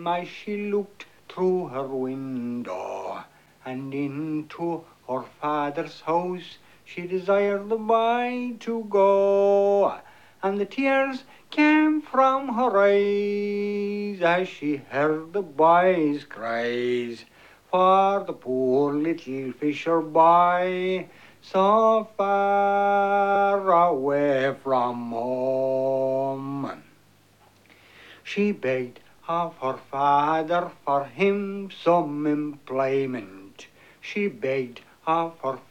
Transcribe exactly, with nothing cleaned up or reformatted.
time as she looked through her window and into her father's house, she desired the boy to go, and the tears came from her eyes as she heard the boy's cries for the poor little fisher boy so far away from home. She begged of her father for him some employment. She begged of her